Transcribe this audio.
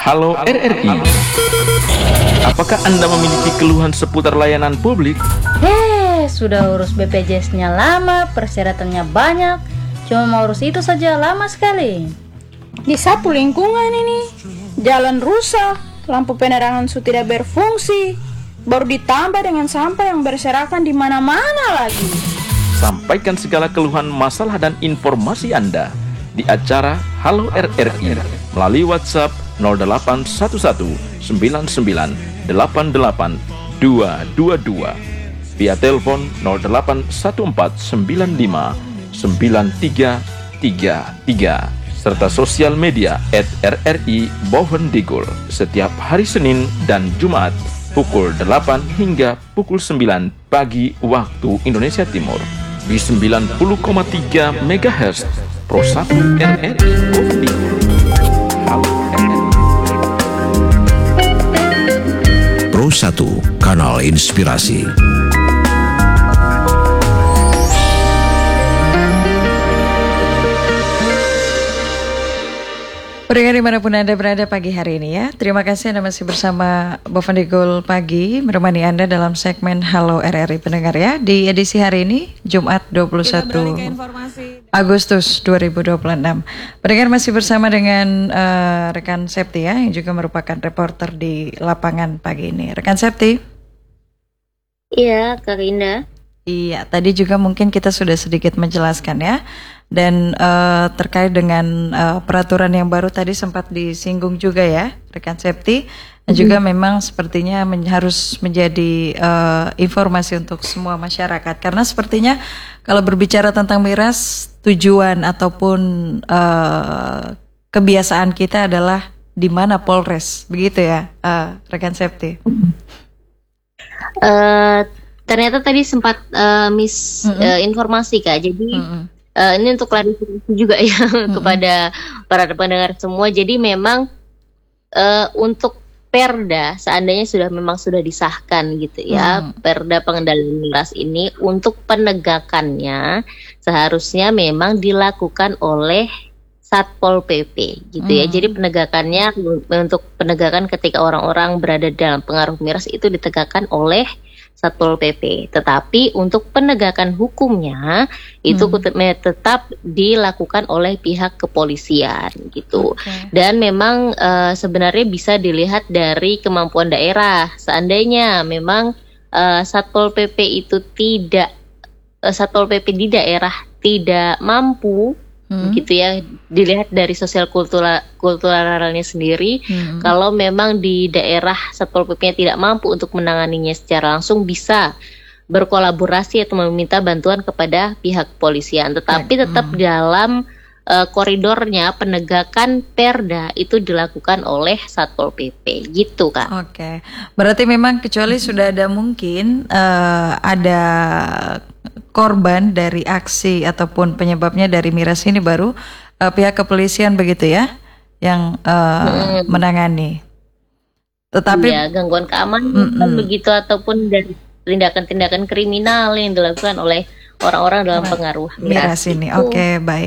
Halo RRI. Apakah Anda memiliki keluhan seputar layanan publik? Sudah urus BPJS-nya lama, persyaratannya banyak. Cuma mau urus itu saja lama sekali. Disapu lingkungan ini, jalan rusak, lampu penerangan tidak berfungsi, baru ditambah dengan sampah yang berserakan di mana-mana lagi. Sampaikan segala keluhan, masalah dan informasi Anda di acara Halo RRI melalui WhatsApp 0811 99 88 222, via telepon 0814 95 9333, serta sosial media @RRI Bovendigul setiap hari Senin dan Jumat pukul 8 hingga pukul 9 pagi waktu Indonesia Timur di 90,3 MHz Pro 1 RRI Bovendigul. Halo RRI. Pro 1, kanal inspirasi. Pendengar dimanapun Anda berada pagi hari ini ya. Terima kasih Anda masih bersama Bovendigul Pagi, menemani Anda dalam segmen Halo RRI pendengar ya. Di edisi hari ini, Jumat 21 Agustus 2026. Pendengar masih bersama dengan rekan Septi ya, yang juga merupakan reporter di lapangan pagi ini. Rekan Septi. Iya, Kak Rinda. Iya, tadi juga mungkin kita sudah sedikit menjelaskan ya. Dan terkait dengan peraturan yang baru tadi sempat disinggung juga ya, rekan Septi. Dan juga memang sepertinya harus menjadi informasi untuk semua masyarakat. Karena sepertinya kalau berbicara tentang miras, tujuan ataupun kebiasaan kita adalah di mana Polres, begitu ya, rekan Septi. Ternyata tadi sempat informasi Kak. Jadi ini untuk klarifikasi juga ya kepada para pendengar semua. Jadi memang untuk Perda seandainya sudah disahkan gitu ya, Perda pengendalian miras ini untuk penegakannya seharusnya memang dilakukan oleh Satpol PP gitu ya. Jadi penegakannya untuk penegakan ketika orang-orang berada dalam pengaruh miras itu ditegakkan oleh Satpol PP. Tetapi untuk penegakan hukumnya itu tetap dilakukan oleh pihak kepolisian gitu. Dan memang sebenarnya bisa dilihat dari kemampuan daerah. Seandainya memang Satpol PP itu Satpol PP di daerah tidak mampu gitu ya, dilihat dari sosial kulturalnya sendiri. Kalau memang di daerah Satpol PP-nya tidak mampu untuk menanganinya secara langsung, bisa berkolaborasi atau meminta bantuan kepada pihak kepolisian. Tetapi tetap dalam koridornya penegakan Perda itu dilakukan oleh Satpol PP gitu Kak. Oke. Berarti memang kecuali sudah ada mungkin ada korban dari aksi ataupun penyebabnya dari miras ini, baru pihak kepolisian begitu ya yang menangani. Tetapi ya, gangguan keamanan begitu, ataupun dari tindakan-tindakan kriminal yang dilakukan oleh orang-orang dalam pengaruh miras ini. Oke, baik.